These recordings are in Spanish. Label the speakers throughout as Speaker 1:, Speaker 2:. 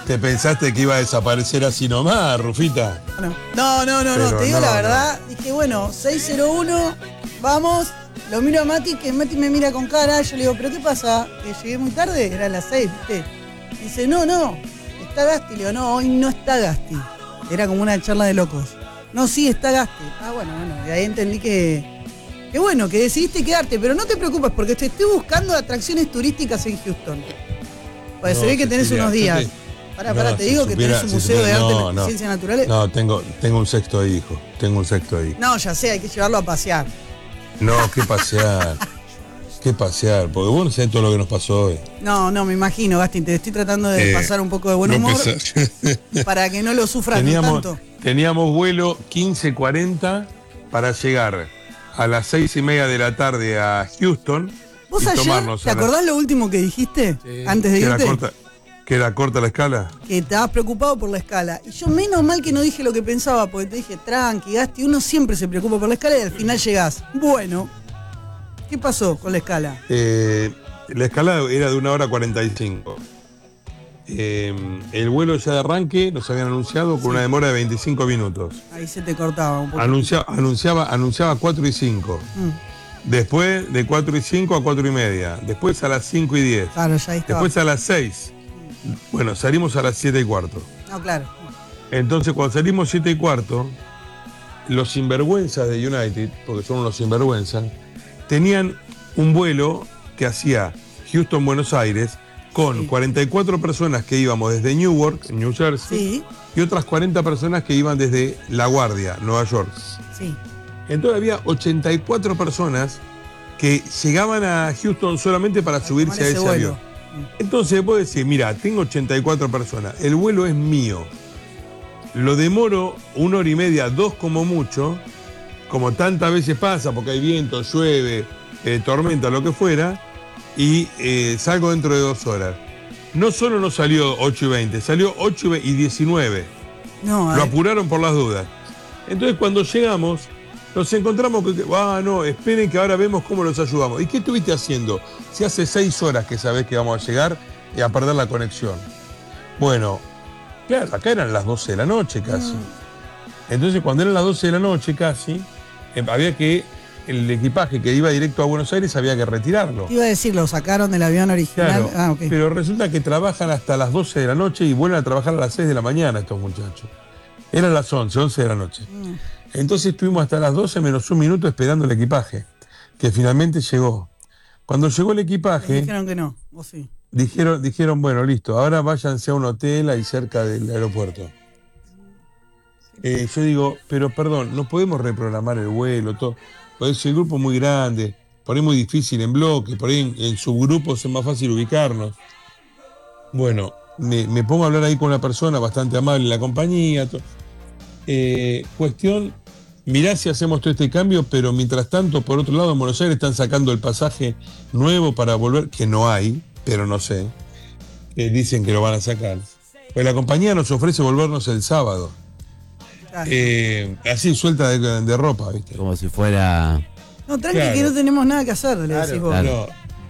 Speaker 1: te pensaste que iba a desaparecer así nomás, Rufita.
Speaker 2: No, te digo
Speaker 1: no,
Speaker 2: la verdad. Dije, bueno, 601, vamos. Lo miro a Mati, que Mati me mira con cara. Yo le digo, ¿pero qué pasa? ¿Que llegué muy tarde? Eran las 6, ¿viste? Dice, no, está Gasti. Le digo, no, hoy no está Gasti. Era como una charla de locos. No, sí, está Gasti. Bueno, de ahí entendí que bueno, que decidiste quedarte, pero no te preocupes porque te estoy buscando atracciones turísticas en Houston. Pues se ve que tenés unos días. Pará, te digo que tenés un museo de arte y ciencias naturales.
Speaker 1: No, tengo un sexto hijo.
Speaker 2: No, ya sé, hay que llevarlo a pasear.
Speaker 1: No, qué pasear. Porque vos no sabés todo lo que nos pasó hoy.
Speaker 2: No, me imagino, Gasti, te estoy tratando de pasar un poco de buen humor para que no lo sufras tanto.
Speaker 1: Teníamos vuelo 15:40 para llegar a las 6:30 de la tarde a Houston.
Speaker 2: ¿Vos ayer, te acordás lo último que dijiste antes de irte?
Speaker 1: ¿Que era corta la escala?
Speaker 2: Que estabas preocupado por la escala. Y yo menos mal que no dije lo que pensaba, porque te dije, tranqui, Gasti, uno siempre se preocupa por la escala y al final llegás. Bueno, ¿qué pasó con la escala?
Speaker 1: La escala era de 1:45. El vuelo ya de arranque nos habían anunciado con una demora de 25 minutos.
Speaker 2: Ahí se te cortaba un poco.
Speaker 1: Anunciaba 4:05. Después de 4:05 a 4:30. Después a las 5:10.
Speaker 2: Claro, ya ahí estaba.
Speaker 1: Después a las 6. Bueno, salimos a las 7:15.
Speaker 2: No, claro.
Speaker 1: Entonces, cuando salimos 7:15, los sinvergüenzas de United, porque son unos sinvergüenzas, tenían un vuelo que hacía Houston-Buenos Aires con 44 personas que íbamos desde Newark, New Jersey, y otras 40 personas que iban desde La Guardia, Nueva York.
Speaker 2: Sí.
Speaker 1: Entonces había 84 personas que llegaban a Houston solamente para subirse a ese avión. Entonces puedo decir, mira, tengo 84 personas, el vuelo es mío, lo demoro 1 hora y media, 2 como mucho, como tantas veces pasa, porque hay viento, llueve, tormenta, lo que fuera, y salgo dentro de 2 horas. No solo no salió 8:20, salió 8:19. Lo apuraron por las dudas. Entonces cuando llegamos, nos encontramos que, no, esperen que ahora vemos cómo los ayudamos. ¿Y qué estuviste haciendo? Si hace 6 horas que sabés que vamos a llegar y a perder la conexión. Bueno, claro, acá eran las 12 de la noche casi. Entonces cuando eran las 12 de la noche casi, había que, el equipaje que iba directo a Buenos Aires había que retirarlo.
Speaker 2: Te iba a decir, lo sacaron del avión original.
Speaker 1: Claro, pero resulta que trabajan hasta las 12 de la noche y vuelven a trabajar a las 6 de la mañana estos muchachos. Eran las 11 de la noche. Entonces estuvimos hasta las 12 menos 1 minuto esperando el equipaje, que finalmente llegó. Cuando llegó el equipaje...
Speaker 2: Les dijeron que no, ¿o sí?
Speaker 1: Dijeron, bueno, listo, ahora váyanse a un hotel ahí cerca del aeropuerto. Yo digo, pero perdón, no podemos reprogramar el vuelo, todo. Puede ser el grupo muy grande, por ahí muy difícil en bloque, por ahí en subgrupos es más fácil ubicarnos. Bueno, me pongo a hablar ahí con una persona bastante amable en la compañía. Cuestión, mirá si hacemos todo este cambio, pero mientras tanto, por otro lado, en Buenos Aires están sacando el pasaje nuevo para volver, que no hay, pero no sé. Dicen que lo van a sacar. Pues la compañía nos ofrece volvernos el sábado. Así suelta de ropa, ¿viste?
Speaker 3: Como si fuera...
Speaker 2: No, tranqui, que no tenemos nada que hacer, le decís vos.
Speaker 1: Claro.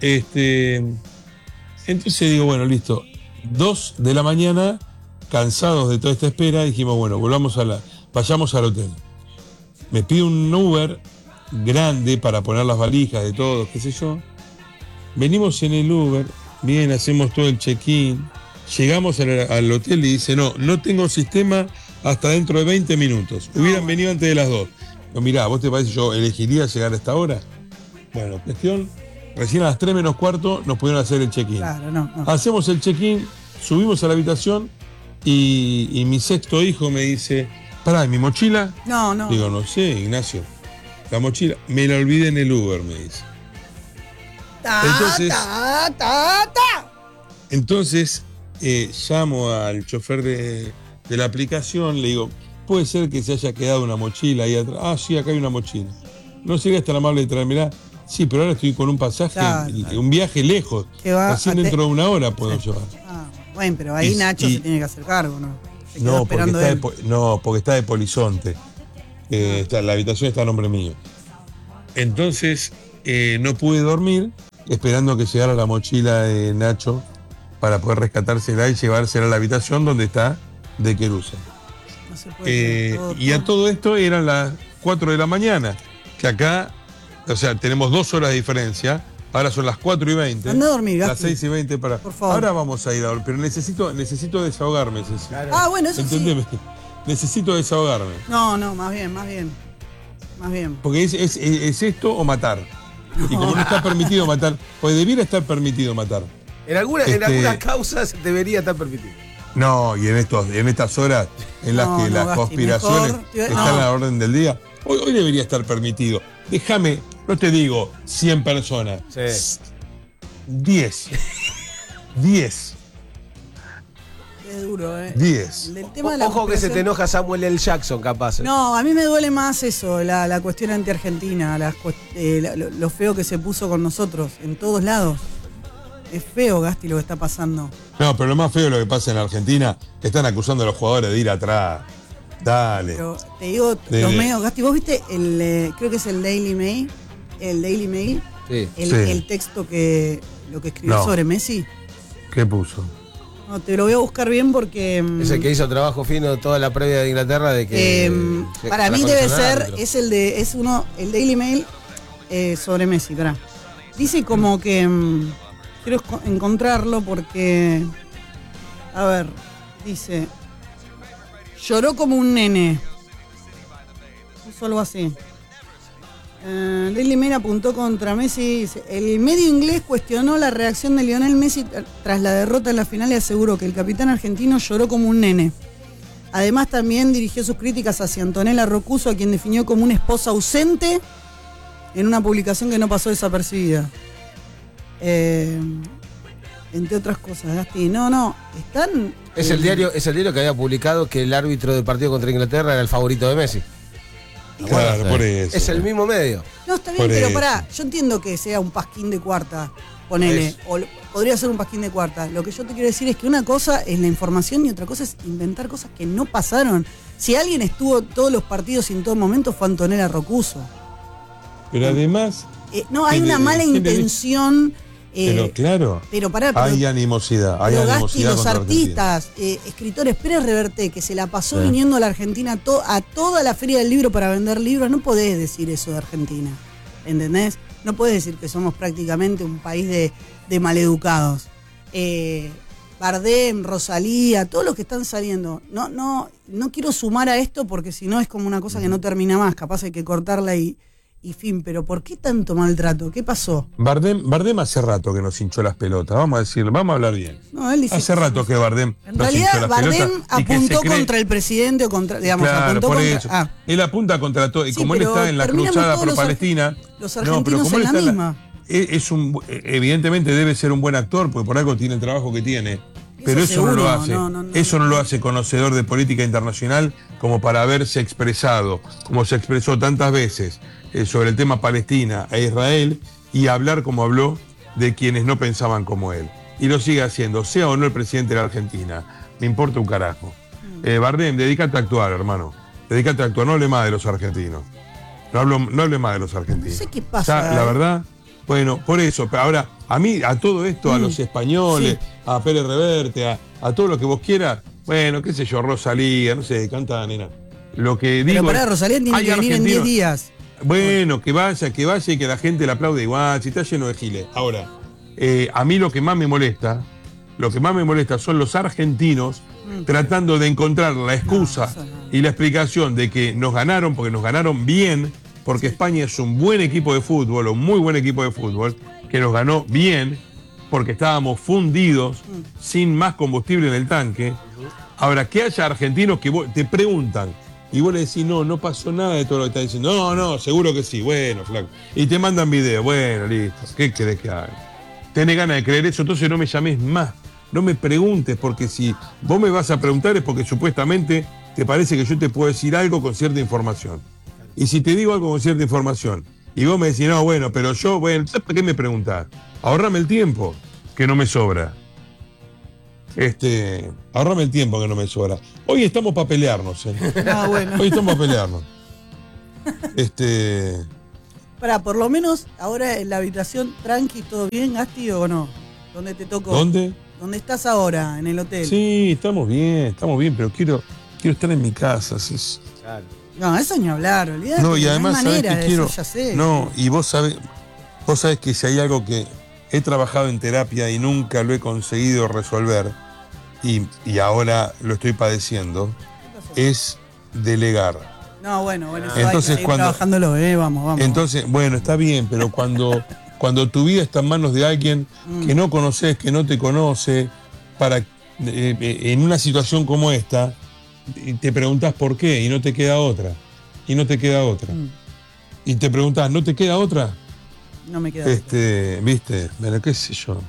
Speaker 1: Entonces digo, bueno, listo. 2 de la mañana, cansados de toda esta espera, dijimos, bueno, vayamos al hotel. Me pido un Uber grande para poner las valijas de todos, qué sé yo. Venimos en el Uber, bien, hacemos todo el check-in. Llegamos al hotel y dice, no tengo sistema hasta dentro de 20 minutos. Hubieran venido antes de las 2. No, mirá, ¿vos te parece yo elegiría llegar a esta hora? Bueno, cuestión, recién a las 3 menos cuarto nos pudieron hacer el check-in.
Speaker 2: Claro, no.
Speaker 1: Hacemos el check-in, subimos a la habitación y mi sexto hijo me dice, pará, ¿y mi mochila?
Speaker 2: No.
Speaker 1: Digo, no sé, Ignacio. La mochila, me la olvidé en el Uber, me dice. Entonces, llamo al chofer de la aplicación, le digo, puede ser que se haya quedado una mochila ahí atrás. Ah, sí, acá hay una mochila. No sería tan amable de traérmela. Sí, pero ahora estoy con un pasaje, un viaje lejos. Recién dentro de 1 hora puedo llevar.
Speaker 2: Bueno, pero ahí Nacho se tiene que hacer cargo, ¿no?
Speaker 1: Porque está de polizonte. La habitación está a nombre mío. Entonces, no pude dormir esperando que llegara la mochila de Nacho para poder rescatársela y llevársela a la habitación donde está De Querusa.
Speaker 2: No se puede
Speaker 1: Y a todo esto eran las 4 de la mañana, que acá, o sea, tenemos 2 horas de diferencia, ahora son las 4:20.
Speaker 2: Anda a dormir, Gasti.
Speaker 1: Las 6:20 para...
Speaker 2: Por favor.
Speaker 1: Ahora vamos a ir a dormir, pero necesito desahogarme, Ceci.
Speaker 3: Claro.
Speaker 2: Ah, bueno, eso
Speaker 1: Entendeme.
Speaker 2: sí.
Speaker 1: Necesito desahogarme.
Speaker 2: No, más bien.
Speaker 1: Porque es esto o matar. Y como no está permitido matar, pues debiera estar permitido matar.
Speaker 3: En algunas causas debería estar permitido.
Speaker 1: No, y en estas horas en las que las
Speaker 2: Gasti,
Speaker 1: conspiraciones
Speaker 2: mejor,
Speaker 1: están a la orden del día, hoy debería estar permitido. Déjame, no te digo 100 personas.
Speaker 3: Sí.
Speaker 1: 10. 10.
Speaker 2: Es duro,
Speaker 1: 10.
Speaker 2: El tema de la
Speaker 3: Ojo que se
Speaker 2: conspiración-
Speaker 3: te enoja Samuel L. Jackson, capaz.
Speaker 2: No, a mí me duele más eso, la cuestión anti-argentina, lo feo que se puso con nosotros, en todos lados. Es feo, Gasti, lo que está pasando.
Speaker 1: No, pero lo más feo es lo que pasa en Argentina, que están acusando a los jugadores de ir atrás. Dale.
Speaker 2: Pero te digo, los medios, Gasti, ¿vos viste creo que es el Daily Mail?
Speaker 3: Sí.
Speaker 2: El texto lo que escribió
Speaker 1: No.
Speaker 2: sobre Messi.
Speaker 1: ¿Qué puso?
Speaker 2: No, te lo voy a buscar bien porque...
Speaker 3: Es el que hizo trabajo fino toda la previa de Inglaterra de que...
Speaker 2: para mí debe ser, el Daily Mail sobre Messi, pará. Dice como que... quiero encontrarlo porque... A ver, dice... Lloró como un nene. Puso algo así. Daily Mail apuntó contra Messi. Dice, el medio inglés cuestionó la reacción de Lionel Messi tras la derrota en la final y aseguró que el capitán argentino lloró como un nene. Además también dirigió sus críticas hacia Antonella Roccuzzo, a quien definió como una esposa ausente en una publicación que no pasó desapercibida. Entre otras cosas, Gasti. No, están...
Speaker 3: Es el diario que había publicado que el árbitro del partido contra Inglaterra era el favorito de Messi.
Speaker 1: Claro, por eso.
Speaker 3: Es el mismo medio.
Speaker 2: No, está bien,
Speaker 1: Por
Speaker 2: pero
Speaker 1: eso.
Speaker 2: pará, yo entiendo que sea un pasquín de cuarta, ponele, podría ser un pasquín de cuarta. Lo que yo te quiero decir es que una cosa es la información y otra cosa es inventar cosas que no pasaron. Si alguien estuvo todos los partidos y en todo momento fue Antonella Roccuzzo.
Speaker 1: Pero además...
Speaker 2: No, hay una mala intención.
Speaker 1: Pero claro,
Speaker 2: Pero pará,
Speaker 1: hay animosidad. Hay
Speaker 2: pero Gasti,
Speaker 1: animosidad
Speaker 2: los
Speaker 1: contra Argentina.
Speaker 2: artistas, escritores, Pérez Reverte, que se la pasó
Speaker 1: Sí.
Speaker 2: viniendo a la Argentina a toda la feria del libro para vender libros, no podés decir eso de Argentina, ¿entendés? No podés decir que somos prácticamente un país de maleducados. Bardem, Rosalía, todos los que están saliendo. No quiero sumar a esto porque si no es como una cosa que no termina más, capaz hay que cortarla y fin, pero ¿por qué tanto maltrato? ¿Qué pasó?
Speaker 1: Bardem hace rato que nos hinchó las pelotas, vamos a hablar bien.
Speaker 2: No, él dice
Speaker 1: Hace rato que Bardem
Speaker 2: en
Speaker 1: nos hinchó
Speaker 2: realidad
Speaker 1: las
Speaker 2: Bardem
Speaker 1: pelotas y que
Speaker 2: apuntó
Speaker 1: se cree-
Speaker 2: contra el presidente o contra, digamos,
Speaker 1: Claro,
Speaker 2: apuntó
Speaker 1: por
Speaker 2: contra...
Speaker 1: eso. Él apunta contra todo. Y
Speaker 2: Sí,
Speaker 1: como él
Speaker 2: pero
Speaker 1: está en la
Speaker 2: terminamos
Speaker 1: cruzada
Speaker 2: todos
Speaker 1: pro Palestina.
Speaker 2: los argentinos en la
Speaker 1: está
Speaker 2: misma.
Speaker 1: evidentemente debe ser un buen actor, porque por algo tiene el trabajo que tiene. Pero eso no
Speaker 2: seguro,
Speaker 1: lo hace. Eso no lo hace conocedor de política internacional como para haberse expresado, como se expresó tantas veces sobre el tema Palestina e Israel, y hablar como habló de quienes no pensaban como él. Y lo sigue haciendo, sea o no el presidente de la Argentina. Me importa un carajo. Bardem, dedícate a actuar, hermano. Dedícate a actuar, no hable más de los argentinos. No hable más de los argentinos.
Speaker 2: No sé qué pasa.
Speaker 1: Ya, la verdad, bueno, por eso. Pero ahora, a mí, a todo esto, a los españoles, a Pérez Reverte, a todo lo que vos quieras, bueno, qué sé yo, Rosalía, no sé, canta, nena. Lo que digo.
Speaker 2: Pero pará, Rosalía tiene
Speaker 1: hay
Speaker 2: que venir en 10
Speaker 1: argentinos-
Speaker 2: días.
Speaker 1: Bueno, que vaya y que la gente le aplaude igual, si está lleno de giles. Ahora, a mí lo que más me molesta son los argentinos tratando de encontrar la excusa y la explicación de que nos ganaron, porque nos ganaron bien, porque España es un buen equipo de fútbol, un muy buen equipo de fútbol, que nos ganó bien, porque estábamos fundidos, sin más combustible en el tanque. Ahora, que haya argentinos que te preguntan, y vos le decís, no pasó nada de todo lo que está diciendo. No, seguro que sí, bueno, flaco. Y te mandan video, bueno, listo, ¿qué querés que haga? Tenés ganas de creer eso, entonces no me llames más. No me preguntes, porque si vos me vas a preguntar es porque supuestamente te parece que yo te puedo decir algo con cierta información. Y si te digo algo con cierta información, y vos me decís, no, bueno, pero yo, bueno, ¿para qué me preguntás? Ahorrame el tiempo, que no me sobra. Ahorrame el tiempo que no me sobra. Hoy estamos para pelearnos,
Speaker 2: Ah, bueno.
Speaker 1: Hoy estamos para pelearnos.
Speaker 2: Pará, por lo menos ahora en la habitación tranqui, ¿todo bien, Gasti, o no? ¿Dónde te tocó?
Speaker 1: ¿Dónde?
Speaker 2: ¿Dónde estás ahora? En el hotel.
Speaker 1: Sí, estamos bien, pero quiero estar en mi casa.
Speaker 3: Claro.
Speaker 2: No, eso ni hablar, olvídate.
Speaker 1: No, y además,
Speaker 2: hay
Speaker 1: ¿sabés
Speaker 2: manera
Speaker 1: qué
Speaker 2: de
Speaker 1: quiero?
Speaker 2: eso, ya sé.
Speaker 1: No, y vos sabés que si hay algo que he trabajado en terapia y nunca lo he conseguido resolver, y ahora lo estoy padeciendo, es delegar.
Speaker 2: No, bueno, eso
Speaker 1: Entonces,
Speaker 2: hay que seguir trabajándolo, vamos.
Speaker 1: Entonces, bueno, está bien, pero cuando tu vida está en manos de alguien que no conoces, que no te conoce, en una situación como esta, te preguntás por qué y no te queda otra. Y te preguntás, ¿no te queda otra?
Speaker 2: No me queda otra.
Speaker 1: ¿Viste? Bueno, qué sé yo.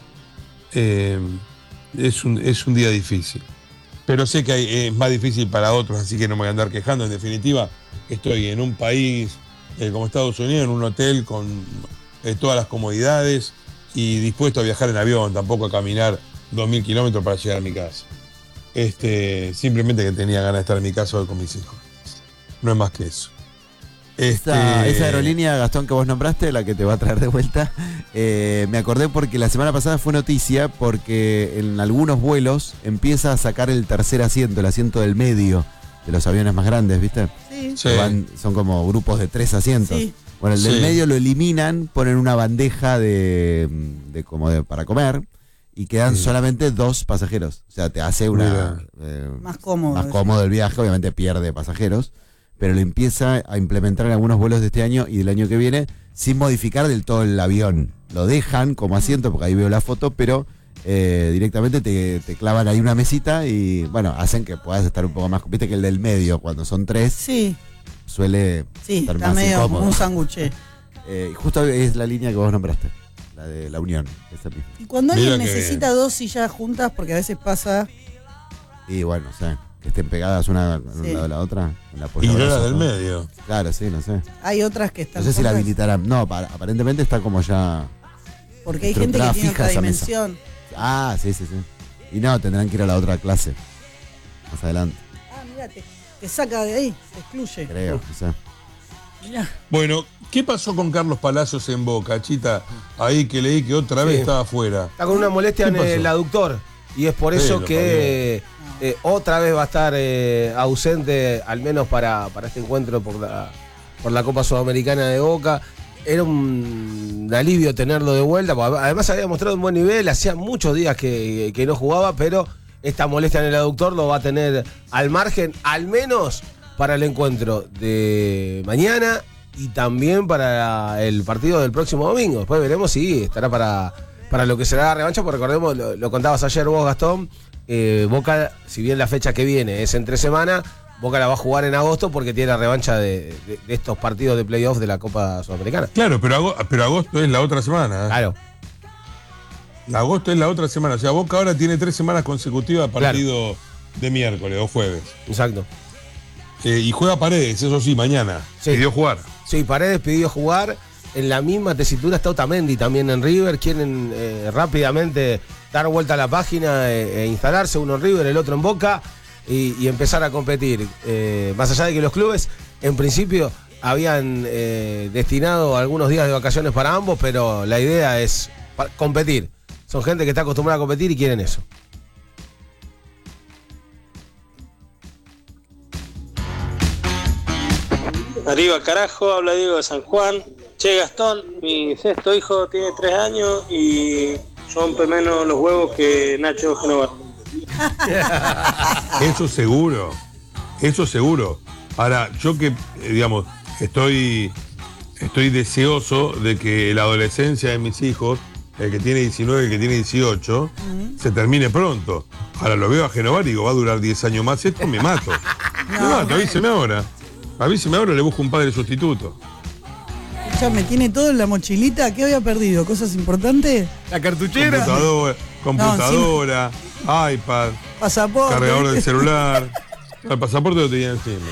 Speaker 1: Es un día difícil. Pero sé que es más difícil para otros, así que no me voy a andar quejando. En definitiva, estoy en un país como Estados Unidos, en un hotel con todas las comodidades y dispuesto a viajar en avión, tampoco a caminar 2.000 kilómetros para llegar a mi casa. Simplemente que tenía ganas de estar en mi casa hoy con mis hijos. No es más que eso.
Speaker 4: Esa aerolínea, Gastón, que vos nombraste, la que te va a traer de vuelta, me acordé porque la semana pasada fue noticia porque en algunos vuelos empieza a sacar el tercer asiento, el asiento del medio de los aviones más grandes, ¿viste?
Speaker 2: Sí.
Speaker 4: Son como grupos de 3 asientos.
Speaker 2: Sí.
Speaker 4: Bueno, el del medio lo eliminan, ponen una bandeja para comer y quedan solamente 2 pasajeros. O sea, te hace
Speaker 2: más cómodo.
Speaker 4: Más cómodo el viaje, obviamente pierde pasajeros, pero lo empieza a implementar en algunos vuelos de este año y del año que viene sin modificar del todo el avión. Lo dejan como asiento, porque ahí veo la foto, pero directamente te clavan ahí una mesita y, bueno, hacen que puedas estar un poco más... Viste que el del medio, cuando son 3,
Speaker 2: sí,
Speaker 4: suele estar
Speaker 2: está
Speaker 4: más
Speaker 2: medio
Speaker 4: incómodo.
Speaker 2: como un sándwich.
Speaker 4: Justo es la línea que vos nombraste, la de la Unión. Esa misma.
Speaker 2: Y cuando alguien
Speaker 1: Mira que
Speaker 2: necesita
Speaker 1: bien.
Speaker 2: 2 sillas juntas, porque a veces pasa...
Speaker 4: Y bueno, o sea, que estén pegadas una al lado de la otra. En la
Speaker 1: Y no era del
Speaker 4: ¿no?
Speaker 1: medio.
Speaker 4: Claro, sí, no sé.
Speaker 2: Hay otras que están
Speaker 4: No sé si la
Speaker 2: juntas,
Speaker 4: habilitarán. No, aparentemente está como ya...
Speaker 2: porque hay
Speaker 4: pero
Speaker 2: gente que
Speaker 4: entrada
Speaker 2: tiene
Speaker 4: fija
Speaker 2: otra
Speaker 4: esa mesa.
Speaker 2: dimensión.
Speaker 4: Ah, sí. Y no, tendrán que ir a la otra clase. Más adelante,
Speaker 2: Ah, mirá, te saca de ahí, te excluye.
Speaker 4: creo. O sea.
Speaker 2: Mirá.
Speaker 1: Bueno, ¿qué pasó con Carlos Palacios en Boca, Chita? Ahí que leí que otra vez estaba afuera.
Speaker 3: Está con una molestia
Speaker 1: ¿Qué
Speaker 3: en
Speaker 1: pasó?
Speaker 3: el aductor y es por eso
Speaker 1: Lo
Speaker 3: que otra vez va a estar ausente, al menos para este encuentro por la Copa Sudamericana de Boca. Era un alivio tenerlo de vuelta, porque además había mostrado un buen nivel, hacía muchos días que no jugaba, pero esta molestia en el aductor lo va a tener al margen, al menos para el encuentro de mañana y también para el partido del próximo domingo. Después veremos si estará para lo que será la revancha, porque recordemos, lo contabas ayer vos, Gastón, Boca, si bien la fecha que viene es entre semana, Boca la va a jugar en agosto porque tiene la revancha de estos partidos de playoff de la Copa Sudamericana.
Speaker 1: Claro, pero agosto es la otra semana.
Speaker 3: Claro.
Speaker 1: Agosto es la otra semana. O sea, Boca ahora tiene 3 semanas consecutivas de partido de miércoles o jueves.
Speaker 3: Exacto.
Speaker 1: Y juega Paredes, eso sí, mañana.
Speaker 3: Sí.
Speaker 1: Pidió jugar.
Speaker 3: Sí, Paredes pidió jugar. En la misma tesitura está Otamendi también en River. Quieren rápidamente dar vuelta a la página e instalarse, uno en River, el otro en Boca, y empezar a competir. Más allá de que los clubes, en principio, habían destinado algunos días de vacaciones para ambos, pero la idea es competir. Son gente que está acostumbrada a competir y quieren eso.
Speaker 5: Arriba carajo, habla Diego de San Juan. Che, Gastón, mi sexto hijo tiene 3 años y rompe menos los huevos que Nacho Genova.
Speaker 1: Eso seguro. Ahora, yo que, digamos, estoy deseoso de que la adolescencia de mis hijos, el que tiene 19 y el que tiene 18, se termine pronto. Ahora lo veo a Genovar y digo, va a durar 10 años más esto, me mato. Avíseme ahora. Le busco un padre sustituto.
Speaker 2: Ya me tiene todo en la mochilita. ¿Qué había perdido? ¿Cosas importantes?
Speaker 4: La cartuchera.
Speaker 1: Computadora, iPad,
Speaker 2: Pasaporte.
Speaker 1: cargador del celular. El pasaporte lo tenía encima.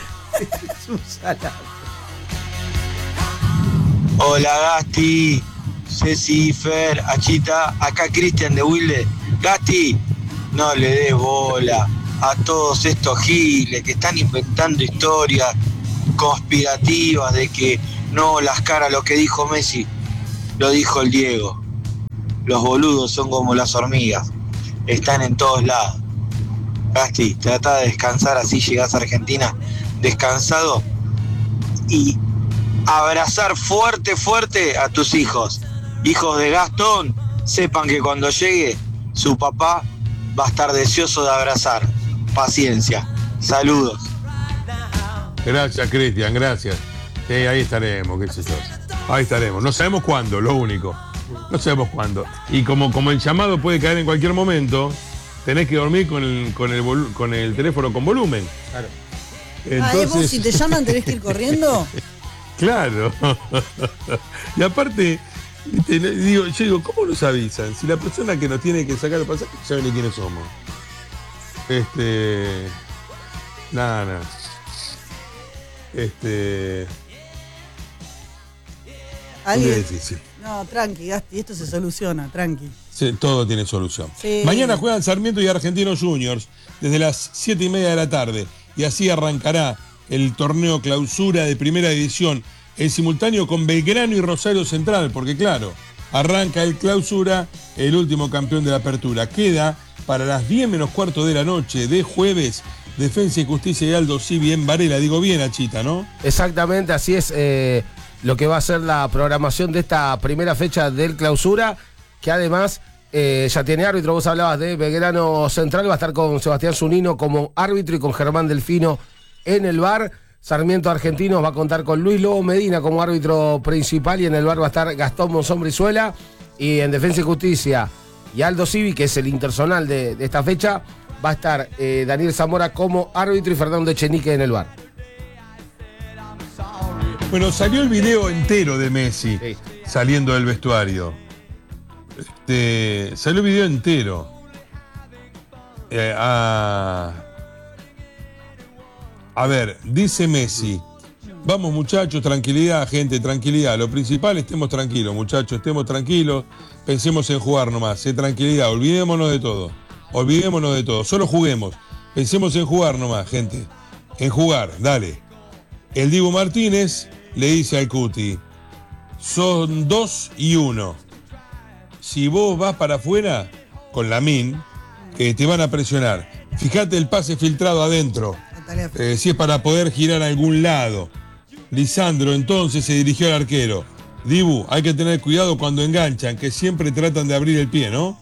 Speaker 6: Hola Gasti, Ceci, Fer, Achita, acá Cristian de Wilde. Gasti, no le des bola a todos estos giles que están inventando historias conspirativas de que no las caras, lo que dijo Messi, lo dijo el Diego. Los boludos son como las hormigas. están en todos lados. Gasti, trata de descansar, así llegás a Argentina descansado y abrazar fuerte, fuerte a tus hijos. Hijos de Gastón, sepan que cuando llegue su papá va a estar deseoso de abrazar. Paciencia. Saludos.
Speaker 1: Gracias, Cristian, gracias. Sí, ahí estaremos, qué sé yo. Ahí estaremos. No sabemos cuándo, lo único. No sabemos cuándo. Y como el llamado puede caer en cualquier momento, tenés que dormir con el teléfono con volumen.
Speaker 3: Claro.
Speaker 1: Entonces,
Speaker 2: vos si te llaman tenés que ir corriendo.
Speaker 1: Claro. Y aparte, yo digo, ¿cómo nos avisan? Si la persona que nos tiene que sacar el pasaje sabe ni quiénes somos. Nada.
Speaker 2: ¿Alguien?
Speaker 1: Es difícil.
Speaker 2: No, tranqui, Gasti, esto se soluciona, tranqui.
Speaker 1: Sí, todo tiene solución.
Speaker 2: Sí.
Speaker 1: Mañana juegan Sarmiento y Argentinos Juniors desde las 7:30 de la tarde. Y así arrancará el torneo clausura de primera división en simultáneo con Belgrano y Rosario Central, porque claro, arranca el clausura, el último campeón de la apertura. Queda para las 10 menos cuarto de la noche de jueves, Defensa y Justicia y Aldo Civi en Varela. Digo bien, Achita, ¿no?
Speaker 3: Exactamente, así es lo que va a ser la programación de esta primera fecha del clausura, que además ya tiene árbitro. Vos hablabas de Belgrano Central, va a estar con Sebastián Zunino como árbitro y con Germán Delfino en el VAR. Sarmiento Argentinos va a contar con Luis Lobo Medina como árbitro principal y en el VAR va a estar Gastón Monzón Brizuela. Y en Defensa y Justicia y Aldo Civi, que es el intersonal de esta fecha, va a estar Daniel Zamora como árbitro y Fernando Echenique en el VAR.
Speaker 1: Bueno, salió el video entero de Messi
Speaker 3: Sí.
Speaker 1: saliendo del vestuario. Salió el video entero. A ver, dice Messi, vamos muchachos, tranquilidad, gente, tranquilidad. Lo principal, estemos tranquilos, muchachos, estemos tranquilos. Pensemos en jugar nomás, tranquilidad, olvidémonos de todo. Olvidémonos de todo, solo juguemos. Pensemos en jugar nomás, gente. En jugar, dale. El Dibu Martínez le dice al Cuti, son 2 y 1. Si vos vas para afuera con Lamine, te van a presionar. Fíjate el pase filtrado adentro. Si es para poder girar a algún lado. Lisandro entonces se dirigió al arquero. Dibu, hay que tener cuidado cuando enganchan, que siempre tratan de abrir el pie, ¿no?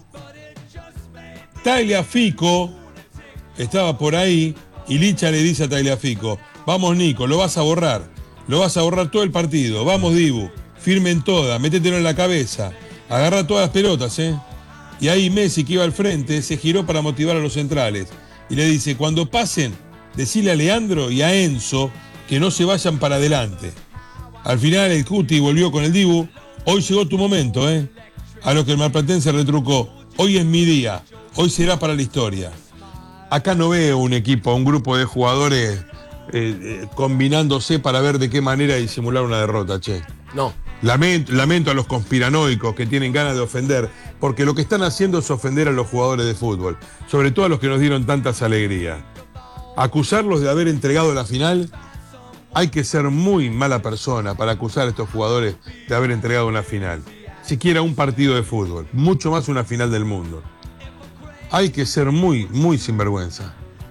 Speaker 1: Tagliafico estaba por ahí y Licha le dice a Tagliafico, vamos Nico, lo vas a borrar todo el partido, vamos Dibu, firmen todas, métetelo en la cabeza, agarra todas las pelotas, Y ahí Messi, que iba al frente, se giró para motivar a los centrales y le dice, cuando pasen, decile a Leandro y a Enzo que no se vayan para adelante. Al final el Cuti volvió con el Dibu, hoy llegó tu momento, A lo que el marplatense retrucó, hoy es mi día, hoy será para la historia. Acá no veo un equipo, un grupo de jugadores combinándose para ver de qué manera disimular una derrota, che.
Speaker 3: No.
Speaker 1: Lamento a los conspiranoicos que tienen ganas de ofender, porque lo que están haciendo es ofender a los jugadores de fútbol, sobre todo a los que nos dieron tantas alegrías. Acusarlos de haber entregado la final, hay que ser muy mala persona para acusar a estos jugadores de haber entregado una final. Siquiera un partido de fútbol, mucho más una final del mundo. Hay que ser muy, muy sinvergüenza.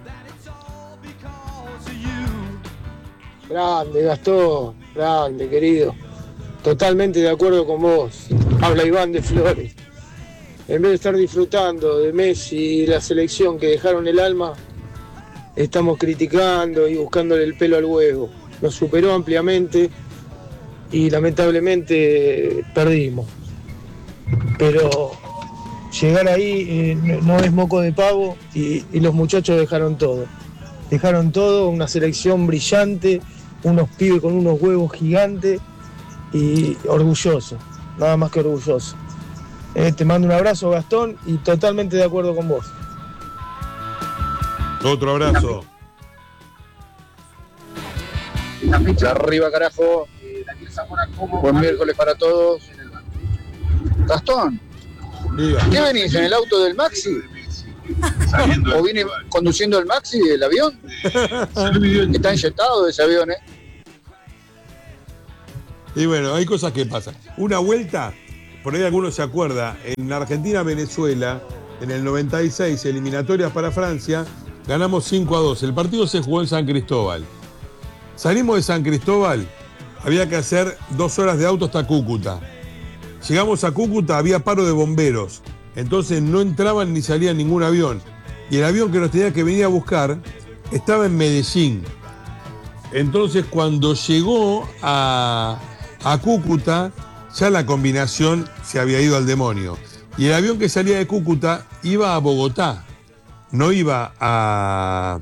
Speaker 7: Grande, Gastón, grande, querido. Totalmente de acuerdo con vos. Habla Iván de Flores. En vez de estar disfrutando de Messi y la selección que dejaron el alma, estamos criticando y buscándole el pelo al huevo. Nos superó ampliamente y lamentablemente perdimos. Pero llegar ahí no es moco de pavo y los muchachos dejaron todo. Dejaron todo, una selección brillante, unos pibes con unos huevos gigantes y orgulloso, nada más que orgulloso. Te mando un abrazo, Gastón, y totalmente de acuerdo con vos.
Speaker 1: Otro abrazo.
Speaker 8: Arriba, carajo. Buen miércoles para todos. Gastón,
Speaker 1: Diga.
Speaker 8: ¿qué venís en el auto del Maxi? ¿O viene conduciendo el Maxi del avión? Está inyectado de ese avión,
Speaker 1: Y bueno, hay cosas que pasan. Una vuelta, por ahí alguno se acuerda, en Argentina-Venezuela, en el 96, eliminatorias para Francia, ganamos 5-2. El partido se jugó en San Cristóbal. Salimos de San Cristóbal, había que hacer 2 horas de auto hasta Cúcuta. Llegamos a Cúcuta, había paro de bomberos, entonces no entraban ni salían ningún avión. Y el avión que nos tenía que venir a buscar estaba en Medellín. Entonces cuando llegó a Cúcuta, ya la combinación se había ido al demonio. Y el avión que salía de Cúcuta iba a Bogotá, no iba a...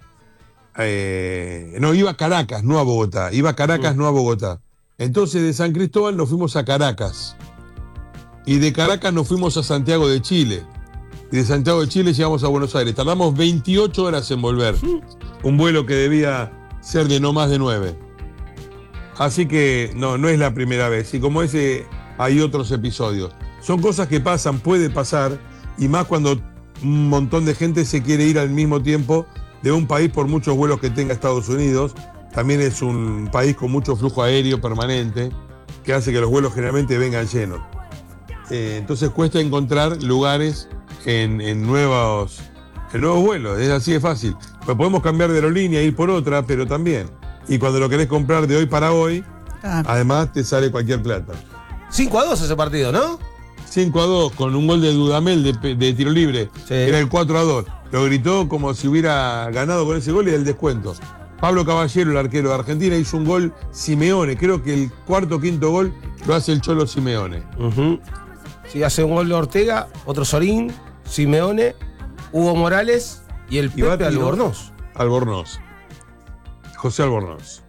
Speaker 1: no, iba a Caracas, no a Bogotá. Iba a Caracas, no a Bogotá. Entonces de San Cristóbal nos fuimos a Caracas. Y de Caracas nos fuimos a Santiago de Chile. Y de Santiago de Chile llegamos a Buenos Aires. Tardamos 28 horas en volver. Un vuelo que debía ser de no más de 9. Así que no es la primera vez. Y como ese, hay otros episodios. Son cosas que pasan, puede pasar. Y más cuando un montón de gente se quiere ir al mismo tiempo de un país por muchos vuelos que tenga Estados Unidos. También es un país con mucho flujo aéreo permanente, que hace que los vuelos generalmente vengan llenos. Entonces cuesta encontrar lugares en nuevos vuelos, es así de fácil. Pues podemos cambiar de aerolínea, ir por otra, pero también. Y cuando lo querés comprar de hoy para hoy, además te sale cualquier plata.
Speaker 3: 5-2 ese partido, ¿no?
Speaker 1: 5-2, con un gol de Dudamel de tiro libre. Sí. Era el 4-2. Lo gritó como si hubiera ganado con ese gol y el descuento. Pablo Caballero, el arquero de Argentina, hizo un gol Simeone. Creo que el cuarto o quinto gol lo hace el Cholo Simeone.
Speaker 3: Sí, hace un gol de Ortega, otro Sorín, Simeone, Hugo Morales y el Pepe Albornoz.
Speaker 1: Albornoz. José Albornoz.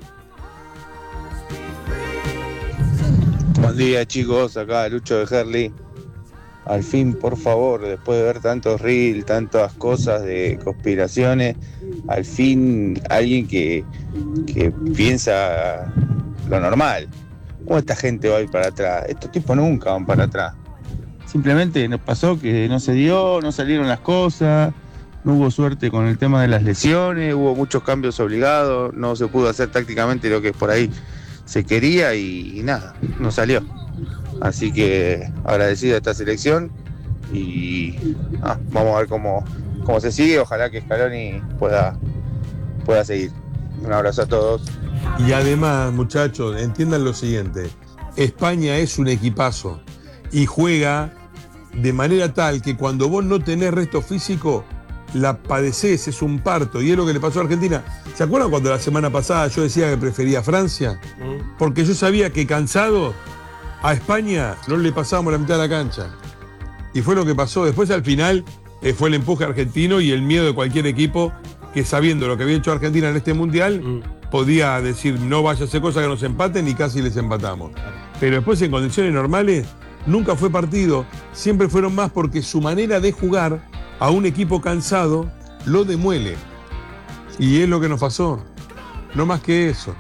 Speaker 9: Buen día, chicos, acá Lucho de Herli. Al fin, por favor, después de ver tantos reels, tantas cosas de conspiraciones, al fin alguien que piensa lo normal. ¿Cómo esta gente va a ir para atrás? Estos tipos nunca van para atrás. Simplemente nos pasó que no se dio, no salieron las cosas, no hubo suerte con el tema de las lesiones, hubo muchos cambios obligados, no se pudo hacer tácticamente lo que por ahí se quería y nada, no salió. Así que agradecido a esta selección y vamos a ver cómo se sigue. Ojalá que Scaloni pueda seguir. Un abrazo a todos.
Speaker 1: Y además, muchachos, entiendan lo siguiente. España es un equipazo y juega de manera tal que cuando vos no tenés resto físico, la padecés, es un parto. Y es lo que le pasó a Argentina. ¿Se acuerdan cuando la semana pasada yo decía que prefería Francia? Porque yo sabía que cansado a España no le pasábamos la mitad de la cancha. Y fue lo que pasó. Después al final fue el empuje argentino y el miedo de cualquier equipo que, sabiendo lo que había hecho Argentina en este mundial, podía decir no vaya a hacer cosas que nos empaten, y casi les empatamos. Pero después en condiciones normales nunca fue partido. Siempre fueron más porque su manera de jugar a un equipo cansado lo demuele. Y es lo que nos pasó. No más que eso.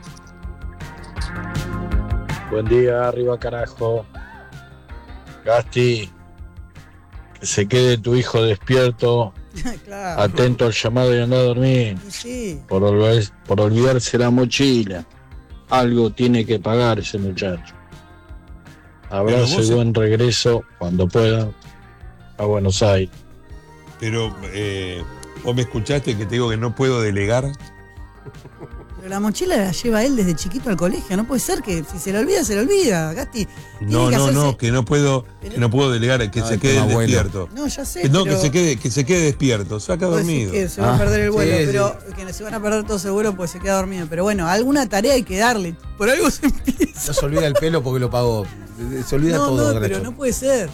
Speaker 10: Buen día, arriba carajo. Gasti, que se quede tu hijo despierto, claro, atento al llamado y anda a dormir.
Speaker 2: Sí.
Speaker 10: Por olvidarse la mochila. Algo tiene que pagar ese muchacho. Abrazo y buen regreso cuando pueda a Buenos Aires.
Speaker 1: Pero vos me escuchaste que te digo que no puedo delegar.
Speaker 2: Pero la mochila la lleva él desde chiquito al colegio. No puede ser que si se le olvida, Gasti.
Speaker 1: No, que no puedo delegar, que se quede despierto.
Speaker 2: No, ya sé.
Speaker 1: No, pero que se quede despierto, saca dormido.
Speaker 2: Que se va a perder el vuelo, pero que se van a perder todos el vuelo porque se queda dormido. Pero bueno, alguna tarea hay que darle. Por algo se empieza.
Speaker 3: No se olvida el pelo porque lo pagó. Se olvida todo.
Speaker 2: No, pero no puede ser.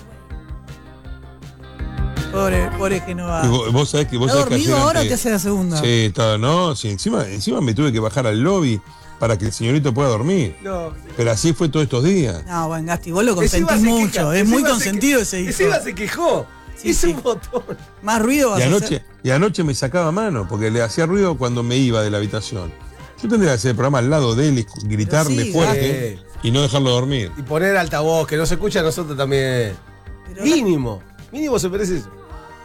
Speaker 2: Pobre que no va.
Speaker 1: Vos sabés que
Speaker 2: ¿Está dormido ahora o te hace la segunda?
Speaker 1: Sí, encima me tuve que bajar al lobby para que el señorito pueda dormir. No. Pero así fue todos estos días.
Speaker 2: No, bueno, Gasti, vos lo consentís mucho. Es muy consentido ese hijo.
Speaker 3: Encima se quejó. Hizo un botón.
Speaker 2: Más ruido vas a hacer.
Speaker 1: Y anoche me sacaba mano porque le hacía ruido cuando me iba de la habitación. Yo tendría que hacer el programa al lado de él y gritarle fuerte y no dejarlo dormir.
Speaker 3: Y poner altavoz, que no se escucha a nosotros también. Pero mínimo se merece eso.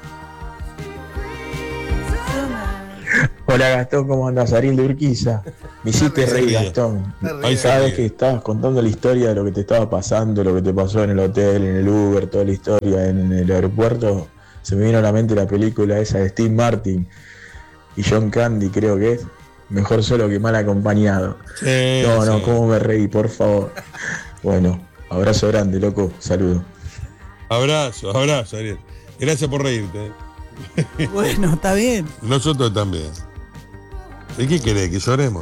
Speaker 11: Hola Gastón, ¿cómo andas? Ariel de Urquiza. Me hiciste reír, Gastón. Sabes que estabas contando la historia de lo que te estaba pasando, lo que te pasó en el hotel, en el Uber, toda la historia en el aeropuerto. Se me vino a la mente la película esa de Steve Martin y John Candy, creo que es. Mejor solo que mal acompañado. No, cómo me reí, por favor. Bueno, abrazo grande, loco. Saludos.
Speaker 1: Abrazo, Ariel. Gracias por reírte.
Speaker 2: Bueno, está bien.
Speaker 1: Nosotros también. ¿Y qué querés? ¿Que lloremos?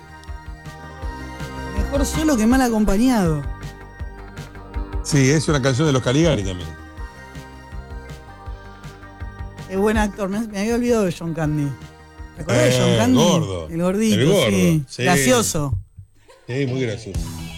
Speaker 2: Mejor solo que mal acompañado.
Speaker 1: Sí, es una canción de los Caligari también.
Speaker 2: Es buen actor. Me había olvidado de John Candy. ¿Te acordás de John Candy?
Speaker 1: Gordo.
Speaker 2: El gordito,
Speaker 1: El gordo,
Speaker 2: sí. Gracioso.
Speaker 1: Sí, muy gracioso.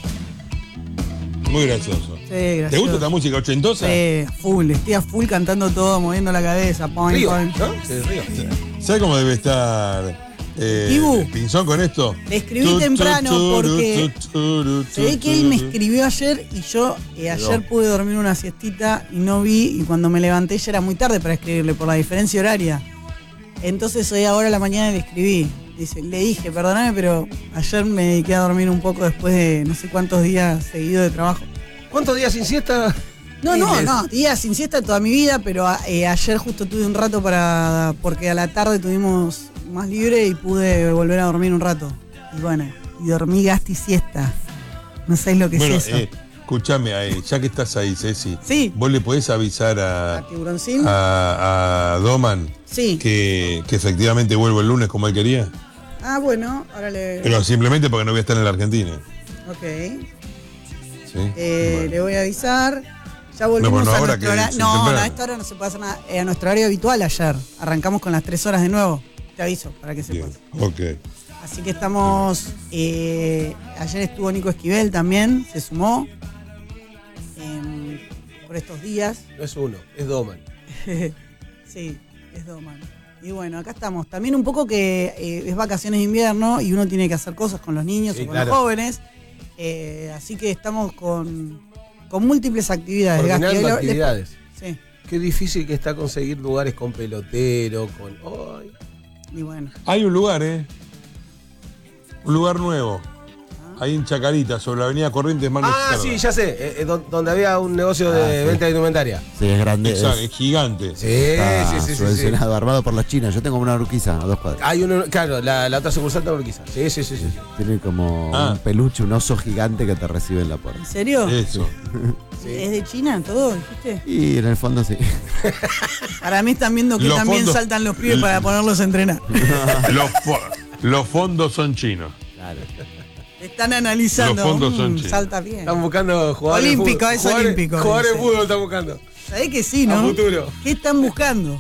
Speaker 1: Muy gracioso.
Speaker 2: Sí, gracioso.
Speaker 1: ¿Te gusta esta música ochentosa?
Speaker 2: Sí, full. Estoy a full cantando todo, moviendo la cabeza. Point,
Speaker 3: Río,
Speaker 2: point.
Speaker 3: ¿no? Sí, Río.
Speaker 1: ¿Sabes cómo debe estar Pinzón con esto?
Speaker 2: Le escribí temprano porque se ve que él me escribió ayer y yo ayer pude dormir una siestita y no vi, y cuando me levanté ya era muy tarde para escribirle por la diferencia horaria. Entonces hoy ahora a la mañana le escribí. Le dije, perdóname, pero ayer me dediqué a dormir un poco después de no sé cuántos días seguidos de trabajo.
Speaker 3: ¿Cuántos días sin siesta?
Speaker 2: No, días sin siesta toda mi vida, pero ayer justo tuve un rato porque a la tarde tuvimos más libre y pude volver a dormir un rato. Y bueno, y dormí Gasti siesta. No sabés lo que es eso.
Speaker 1: Escuchame, ya que estás ahí, Ceci.
Speaker 2: Sí.
Speaker 1: ¿Vos le podés avisar
Speaker 2: ¿A Tiburoncín?
Speaker 1: a Doman
Speaker 2: sí.
Speaker 1: que efectivamente vuelvo el lunes como él quería?
Speaker 2: Ah, bueno, ahora le...
Speaker 1: Pero simplemente porque no voy a estar en la Argentina.
Speaker 2: Ok.
Speaker 1: Sí.
Speaker 2: Le voy a avisar. Ya volvimos a nuestro horario. No, a esta hora no se puede hacer nada. A nuestro horario habitual ayer. Arrancamos con las 3 horas de nuevo. Te aviso, para que sepas.
Speaker 1: Ok.
Speaker 2: Así que estamos... ayer estuvo Nico Esquivel también, se sumó. Por estos días.
Speaker 3: No es uno, es Doman.
Speaker 2: Sí, es Doman. Y bueno, acá estamos. También un poco que es vacaciones de invierno y uno tiene que hacer cosas con los niños o con los jóvenes. Así que estamos con múltiples actividades.
Speaker 3: Coordinando actividades.
Speaker 2: Sí.
Speaker 3: Qué difícil que está conseguir lugares con pelotero, con... ¡Ay!
Speaker 2: Y bueno.
Speaker 1: Hay un lugar, un lugar nuevo. Ahí en Chacarita, sobre la avenida Corrientes, mano izquierda.
Speaker 3: Sí, ya sé. Donde había un negocio de venta de indumentaria.
Speaker 4: Sí, es grande.
Speaker 1: Exacto, es gigante.
Speaker 3: Sí.
Speaker 4: Subvencionado, armado por los chinos. Yo tengo una Urquiza a 2 cuadras.
Speaker 3: Hay uno, claro, la otra sucursal está en Urquiza. Sí.
Speaker 4: Tiene como un peluche, un oso gigante que te recibe en la puerta.
Speaker 2: ¿En serio?
Speaker 1: Eso.
Speaker 2: Sí. ¿Es de China todo, dijiste?
Speaker 4: Y en el fondo sí.
Speaker 2: Para mí están viendo que también saltan los pibes para ponerlos a entrenar.
Speaker 1: Los fondos son chinos.
Speaker 4: Claro.
Speaker 2: Están analizando.
Speaker 1: Los fondos son chinos.
Speaker 2: Salta bien.
Speaker 3: Están buscando jugadores
Speaker 2: olímpico,
Speaker 3: de fútbol.
Speaker 2: Olímpico.
Speaker 3: Jugadores de fútbol están buscando.
Speaker 2: ¿Sabés que sí, no?
Speaker 3: A futuro.
Speaker 2: ¿Qué están buscando?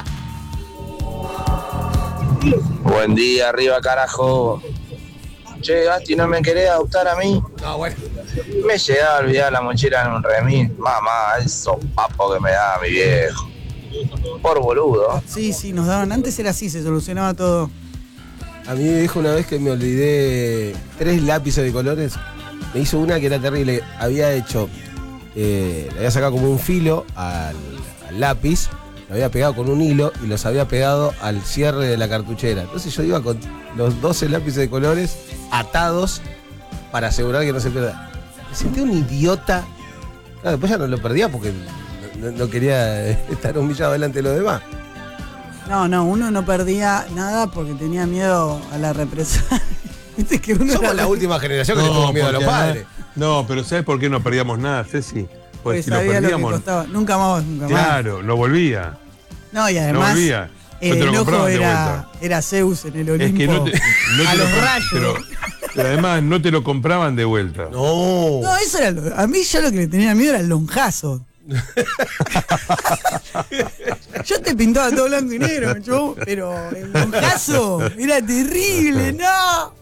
Speaker 12: Buen día, arriba carajo. Che, Gasti, ¿no me querés adoptar a mí?
Speaker 3: No, bueno.
Speaker 12: Me llegué a olvidar la mochila en un remis. Mamá, el sopapo que me daba mi viejo. Por boludo.
Speaker 2: Sí, nos daban. Antes era así, se solucionaba todo.
Speaker 3: A mí me dijo una vez que me olvidé 3 lápices de colores. Me hizo una que era terrible. Había hecho, le había sacado como un filo al lápiz, lo había pegado con un hilo y los había pegado al cierre de la cartuchera. Entonces yo iba con los 12 lápices de colores atados para asegurar que no se pierda. Me sentí un idiota. Claro, después ya no lo perdía porque no quería estar humillado delante de los demás.
Speaker 2: No, uno no perdía nada porque tenía miedo a la represión. ¿Viste que uno
Speaker 3: somos la última generación que le tuvo miedo a los padres.
Speaker 1: No, pero ¿sabes por qué no perdíamos nada, Ceci?
Speaker 2: Porque si lo perdíamos. Lo que costaba. Nunca más.
Speaker 1: Claro, no volvía.
Speaker 2: No, y además.
Speaker 1: No volvía.
Speaker 2: El ojo era Zeus en el Olimpo.
Speaker 1: Es que
Speaker 2: a los rayos.
Speaker 1: Pero además no te lo compraban de vuelta.
Speaker 2: No, eso era. A mí yo lo que le tenía miedo era el lonjazo. Yo te pintaba todo blanco y negro, pero el lonjazo era terrible, no.